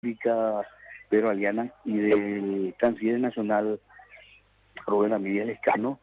República Perualiana y del Canciller Nacional Rubén Ramírez Lescano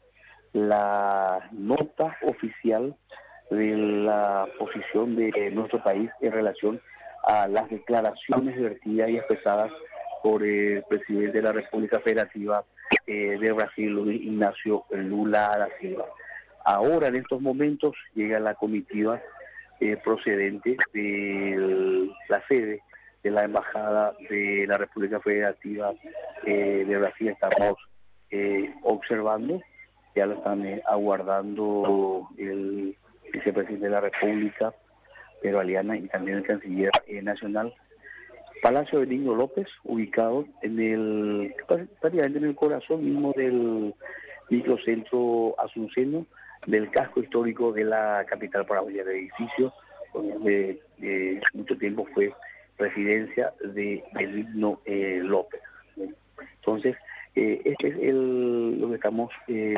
la nota oficial de la posición de nuestro país en relación a las declaraciones vertidas y expresadas por el presidente de la República Federativa de Brasil, Luis Ignacio Lula da Silva. Ahora, en estos momentos, llega la comitiva procedente de la sede de la Embajada de la República Federativa de Brasil. Estamos observando, ya lo están aguardando el vicepresidente de la República Perualiana y también el canciller nacional. Palacio Benigno López, ubicado prácticamente en el corazón mismo del microcentro asunceno, del casco histórico de la capital paraguaya. El edificio donde mucho tiempo fue residencia de Benigno López. Entonces, este es lo que estamos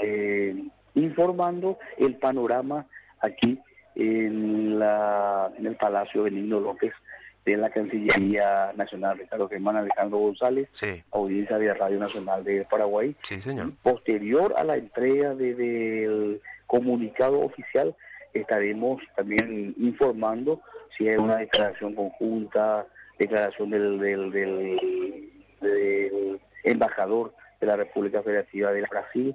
informando, el panorama aquí en el Palacio Benigno López de la Cancillería Nacional. Ricardo Germán Alejandro González, sí. Audiencia de Radio Nacional de Paraguay. Sí, señor. Y posterior a la entrega del comunicado oficial, estaremos también informando si hay una declaración conjunta, declaración del embajador de la República Federativa de Brasil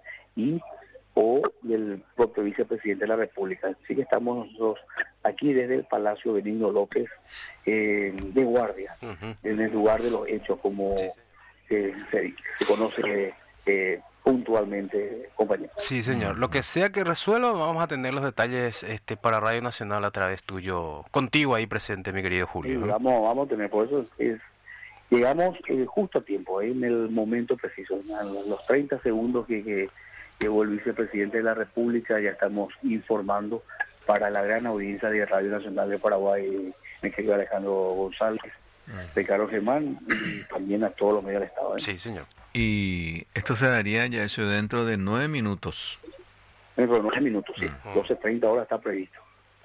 o del propio vicepresidente de la República. Así que estamos nosotros aquí desde el Palacio Benigno López de guardia, en el lugar de los hechos, como se conoce puntualmente, compañero. Sí, señor. Lo que sea que resuelva, vamos a tener los detalles para Radio Nacional a través tuyo, contigo ahí presente, mi querido Julio. Sí, vamos a tener, por eso llegamos justo a tiempo, en el momento preciso, en los 30 segundos que llegó el vicepresidente de la República. Ya estamos informando para la gran audiencia de Radio Nacional de Paraguay, mi querido Alejandro González, Ricardo Germán, y también a todos los medios del Estado. Sí, señor. Y esto se daría ya eso dentro de 9 minutos. Dentro de 9 minutos, sí. 12:30 horas está previsto.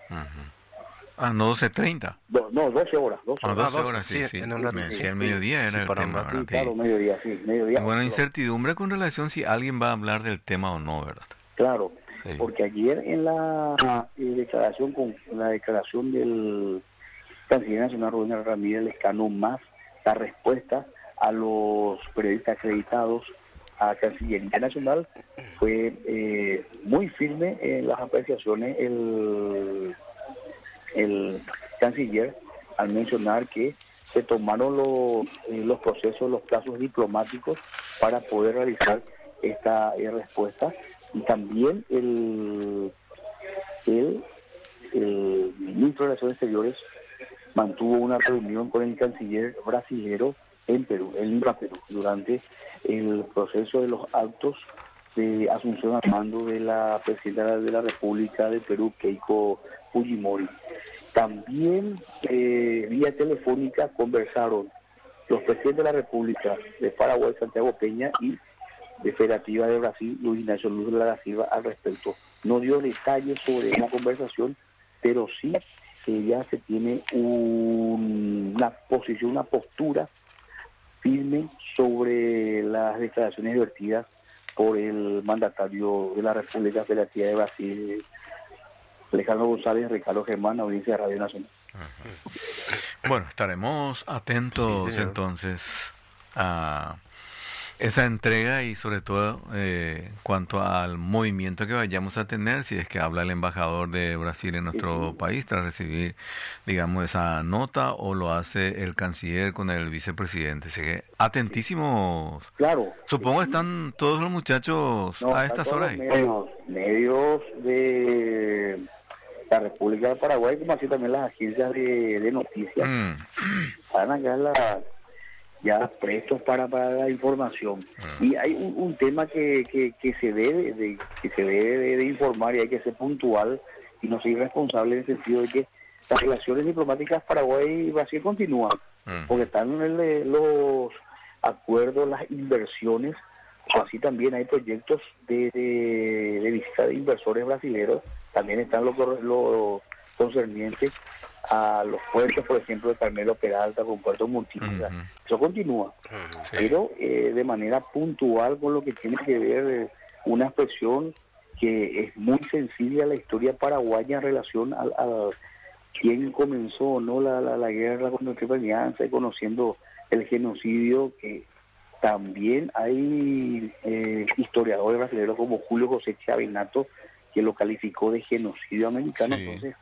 Ah, no 12:30. No, 12 horas. 12 12 horas, sí. En un rato, Me decía sí. el mediodía era Sí, el para un tema, ratito. ¿verdad? Claro, mediodía. Bueno, incertidumbre con relación si alguien va a hablar del tema o no, ¿verdad? Claro, Sí. porque ayer en la declaración del canciller nacional Rubén Ramírez Lescano, más la respuesta a los periodistas acreditados a Cancillería Nacional, fue muy firme en las apreciaciones el canciller, al mencionar que se tomaron los procesos, los plazos diplomáticos para poder realizar esta respuesta. Y también el ministro de Relaciones Exteriores mantuvo una reunión con el canciller brasilero en Perú, en Lima, Perú, durante el proceso de los actos de asunción al mando de la presidenta de la República de Perú, Keiko Fujimori. También vía telefónica conversaron los presidentes de la República de Paraguay, Santiago Peña, y de Federativa de Brasil, Luis Ignacio Lula da Silva, al respecto. No dio detalles sobre la conversación, pero sí que ya se tiene una posición, una postura firme sobre las declaraciones vertidas por el mandatario de la República Federativa de Brasil, Alejandro González, Ricardo Germán, Audiencia de Radio Nacional. Bueno, estaremos atentos entonces a esa entrega y sobre todo cuanto al movimiento que vayamos a tener, si es que habla el embajador de Brasil en nuestro país tras recibir, digamos, esa nota, o lo hace el canciller con el vicepresidente. Así que atentísimos. Claro. Supongo están todos los muchachos a estas horas. Medios de la República de Paraguay, como así también las agencias de noticias, van acá ya prestos para la información. Y hay un tema que se debe de informar, y hay que ser puntual y no ser irresponsable, en el sentido de que las relaciones diplomáticas Paraguay y Brasil continúan, porque están los acuerdos, las inversiones, así también hay proyectos de visita de inversores brasileños, también están los concernientes a los puertos, por ejemplo, de Carmelo Peralta con Puerto Multiplica. Eso continúa, Sí. pero de manera puntual con lo que tiene que ver una expresión que es muy sensible a la historia paraguaya en relación a quién comenzó o no la guerra contra la Triple Alianza, y conociendo el genocidio, que también hay historiadores brasileños como Julio José Chavinato que lo calificó de genocidio americano. Sí. Entonces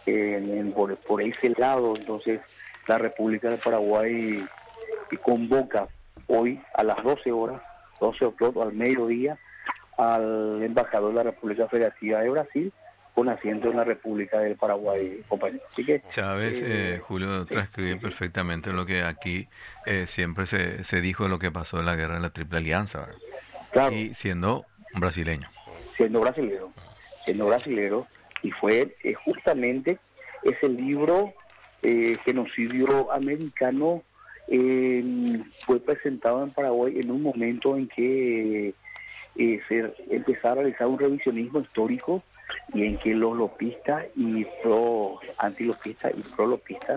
por ese lado, entonces la República del Paraguay convoca hoy a las 12 horas, 12 o'clock, al mediodía, al embajador de la República Federativa de Brasil, con asiento en la República del Paraguay, compañero. Así que Chávez, Julio, transcribe perfectamente lo que aquí siempre se dijo de lo que pasó en la guerra de la Triple Alianza, ¿verdad? claro, Y siendo brasileño. siendo brasilero, y fue justamente ese libro, Genocidio Americano, fue presentado en Paraguay en un momento en que se empezaba a realizar un revisionismo histórico, y en que los lopistas y antilopistas y prolopistas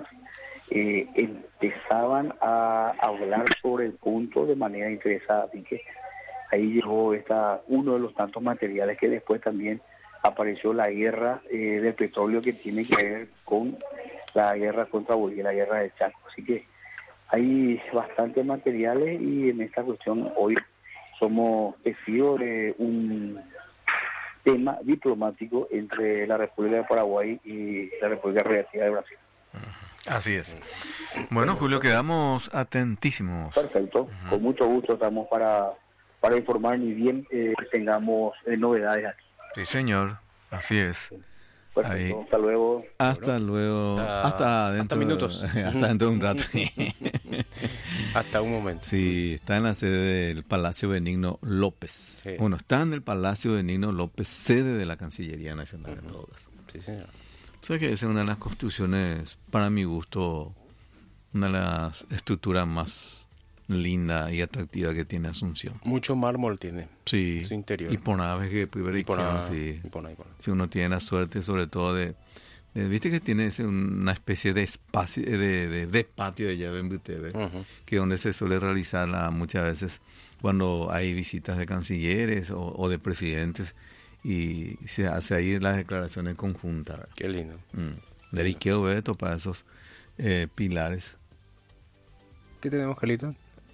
empezaban a hablar sobre el punto de manera interesada. Así que ahí llegó uno de los tantos materiales que después también apareció la guerra del petróleo, que tiene que ver con la guerra contra Bolivia, la guerra del Chaco. Así que hay bastantes materiales, y en esta cuestión hoy somos testigos de un tema diplomático entre la República de Paraguay y la República Federativa de Brasil. Así es. Bueno, Julio, quedamos atentísimos. Perfecto, con mucho gusto estamos para informar, ni bien tengamos novedades aquí. Sí, señor. Así es. Perfecto, Ahí. hasta luego. Hasta luego. Hasta minutos. Hasta dentro de un rato. Hasta un momento. Sí, está en la sede del Palacio Benigno López. Sí. Bueno, está en el Palacio Benigno López, sede de la Cancillería Nacional, en todo caso. Sí, señor. O sea que esa es una de las construcciones, para mi gusto, una de las estructuras más linda y atractiva que tiene Asunción. Mucho mármol tiene. Sí. Su interior. Y por naves que sí. Si uno tiene la suerte, sobre todo de viste que tiene una especie de espacio, de patio de llave en Buteve, que es donde se suele realizar muchas veces cuando hay visitas de cancilleres o de presidentes, y se hace ahí las declaraciones conjuntas, ¿verdad? Qué lindo. Dediqueo Beto para esos pilares. ¿Qué tenemos, Carlito?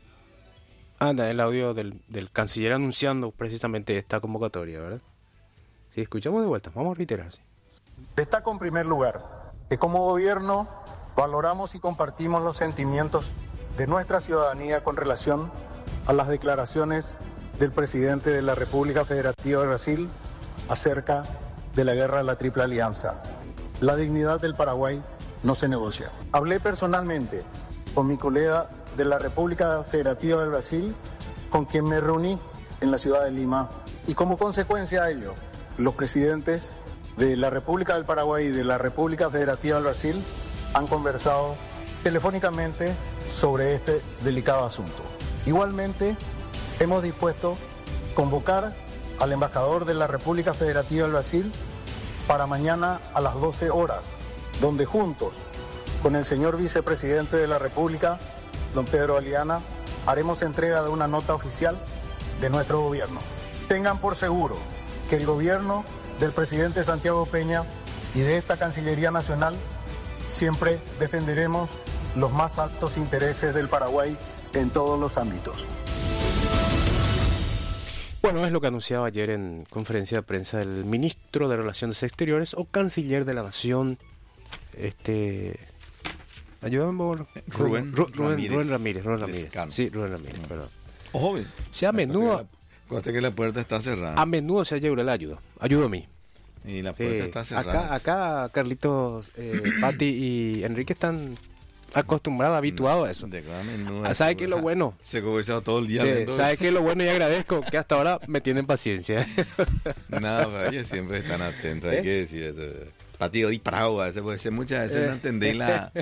Anda, el audio del canciller anunciando precisamente esta convocatoria, ¿verdad? Sí, escuchamos de vuelta. Vamos a reiterar, sí. Destaco en primer lugar que como gobierno valoramos y compartimos los sentimientos de nuestra ciudadanía con relación a las declaraciones del presidente de la República Federativa de Brasil acerca de la guerra de la Triple Alianza. La dignidad del Paraguay no se negocia. Hablé personalmente con mi colega de la República Federativa de Brasil, con quien me reuní en la ciudad de Lima, y como consecuencia de ello, los presidentes de la República del Paraguay y de la República Federativa del Brasil han conversado telefónicamente sobre este delicado asunto. Igualmente, hemos dispuesto convocar al embajador de la República Federativa del Brasil para mañana a las 12 horas, donde juntos con el señor vicepresidente de la República, don Pedro Aliana, haremos entrega de una nota oficial de nuestro gobierno. Tengan por seguro que el gobierno del presidente Santiago Peña y de esta Cancillería Nacional siempre defenderemos los más altos intereses del Paraguay en todos los ámbitos. Bueno, es lo que anunciaba ayer en conferencia de prensa el ministro de Relaciones Exteriores o canciller de la Nación, ayúdame por Rubén Ramírez. Lescano. Sí, Rubén Ramírez, perdón. Ojo, O sea, a menudo que la puerta está cerrada. A menudo se ayuda la ayuda. Ayudo a mí. Y la puerta está cerrada. Acá Carlitos, Pati y Enrique están acostumbrados, habituados a eso. ¿Sabe qué es lo bueno? Se comenzó todo el día. Sí, ¿sabe qué es lo bueno? Y agradezco que hasta ahora me tienen paciencia. Nada, ellos siempre están atentos, hay que decir eso. Patido y Prado, a veces puede ser muchas veces no entendéis la...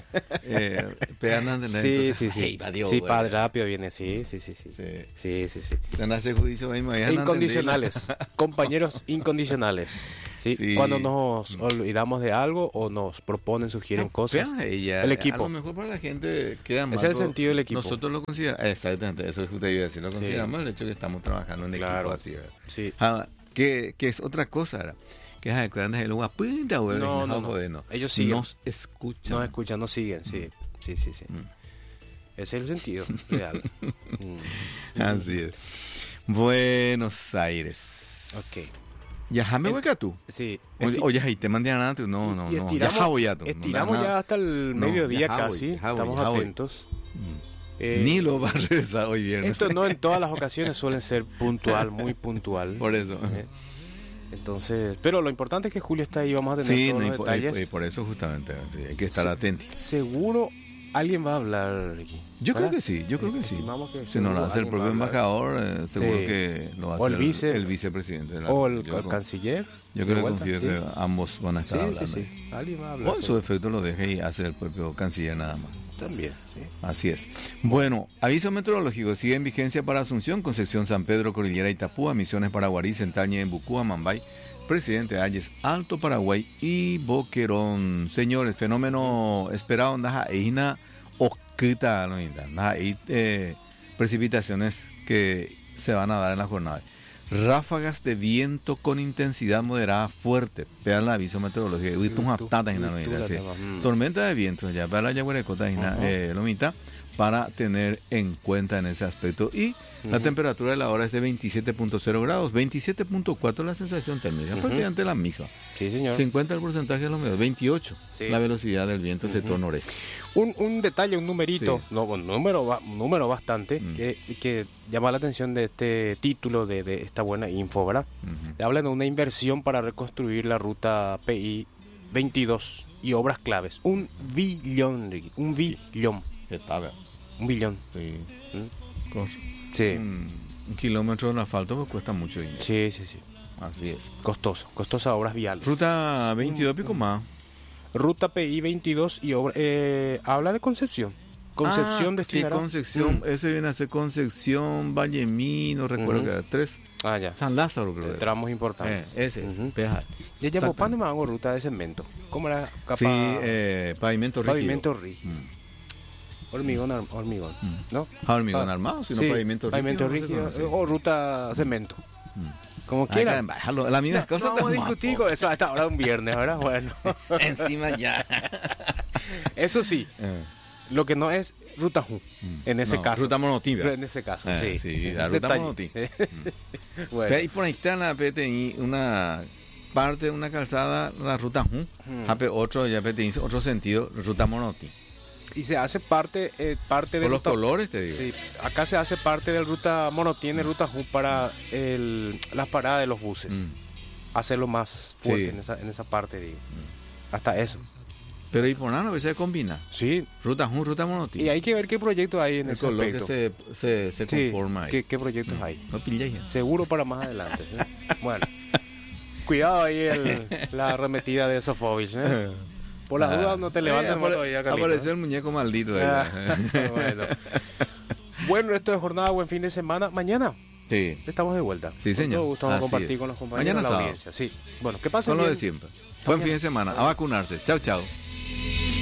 no entendéis, Sí, entonces, sí, sí. "Hey, patido, Sí, güey". padre, rápido viene, sí. Sí. En ese juicio mismo, ya no Incondicionales, compañeros incondicionales. ¿sí? Sí. Cuando nos olvidamos de algo o nos proponen, sugieren cosas. El equipo. A lo mejor para la gente queda mal. Ese es el sentido del equipo. Nosotros lo consideramos, exactamente, eso es justo iba a decir, lo Sí. consideramos el hecho de que estamos trabajando en Claro. equipo así, ¿verdad? Sí. Que es otra cosa, ¿verdad? Que es de el agua punta, güey. No. Ellos siguen. Nos escuchan. Nos escuchan, nos siguen, sí. Sí. Ese es el sentido real. Así es. Buenos Aires. Ok. Ya jame hueca tú. Sí. O ya ahí te mandé nada, no. Y Ya estiramos, jabo ya tú. estiramos ya hasta el mediodía ya jabo, casi. ya jabo, Estamos ya jabo. atentos. Ni lo va a regresar hoy viernes. Esto no en todas las ocasiones suelen ser puntual, muy puntual. Por eso. Entonces, pero lo importante es que Julio está ahí, vamos a tener Sí, todos no, los detalles. y por eso justamente, sí, hay que estar atentos. Seguro alguien va a hablar, Ricky. Yo creo ¿verdad? que sí, yo creo que sí. Estimamos que Si no lo hace el alguien propio va a hablar. embajador, seguro Sí. que lo va a O hacer el el vicepresidente. De la O el yo canciller. Yo de creo que vuelta, confío sí. que ambos van a estar hablando. Sí. Alguien va a hablar. O en su defecto lo deje y hace el propio canciller nada más. También, sí. Así es. Bueno, aviso meteorológico. Sigue en vigencia para Asunción, Concepción, San Pedro, Cordillera Itapúa, Misiones, Paraguarí, Centaña, Embucúa, Mambay, Presidente Ayes, Alto Paraguay y Boquerón. Señores, fenómeno esperado en la isla oscura, precipitaciones que se van a dar en la jornada. Ráfagas de viento con intensidad moderada fuerte. Vean el aviso meteorológico. Tormenta de viento, ya para la Yaguarecota, Lomita, para tener en cuenta en ese aspecto. Y la temperatura de la hora es de 27.0 grados, 27.4 la sensación térmica, prácticamente la misma. Sí, señor. 50 el porcentaje de la humedad, 28 Sí. la velocidad del viento sector noreste. Un detalle, un numerito, Sí. no, un número bastante, que llama la atención de este título de esta buena info, ¿verdad? Hablan de una inversión para reconstruir la ruta PI 22 y obras claves. Un billón, Ricky, un billón. Está bien. Un billón. Sí. Sí. Un kilómetro de asfalto pues cuesta mucho dinero. Sí. Así es. Costosas obras viales. Ruta 22 pico más. Ruta PI 22 y habla de Concepción. Concepción Sí, destinará. Concepción. Ese viene a ser Concepción, Vallemí, no recuerdo que era 3. Ya. San Lázaro, creo que era. Tramos importantes. Ese es. Peaje. Ya llevo pan de mango, ruta de cemento. ¿Cómo era? Sí, pavimento rígido. Pavimento rígido. Hormigón, ¿no? Hormigón armado, sino Sí, pavimento rígido. pavimento no sé rígido, cómo se o ruta cemento. Como quiera. La misma cosa. No vamos a discutir con eso hasta ahora un viernes, ¿verdad? Bueno. Encima ya. Eso sí, lo que no es ruta JU, en ese caso. Ruta monotín. En ese caso, sí. Sí, la ruta Detalle. monotín. Bueno. Y por ahí está en la PTI una parte de una calzada, la ruta JU. Otro, ya PTI, otro sentido, ruta monotín. Y se hace parte de Por los colores, te digo. Sí, acá se hace parte del ruta monotiene, ruta JU para las paradas de los buses. Hacerlo más fuerte en esa parte, digo. Hasta eso. Pero y por nada, a veces se combina. Sí. Ruta JU, ruta monotín. Y hay que ver qué proyectos hay en el ese color aspecto. que se conforma ahí. ¿Qué proyectos hay? No pilléis. Seguro para más adelante. Bueno. Cuidado ahí la arremetida de Sofovich. Por las dudas no te levantes todavía, Carlito. Apareció el muñeco maldito ahí. Bueno, esto es jornada, buen fin de semana. Mañana Sí. estamos de vuelta. Sí, señor. Con todo gusto vamos a Así compartir es. con los compañeros Mañana de la sábado. audiencia. Sí. Bueno, ¿qué pasa? Con lo de siempre. Buen fin de semana. A vacunarse. Chao, chao.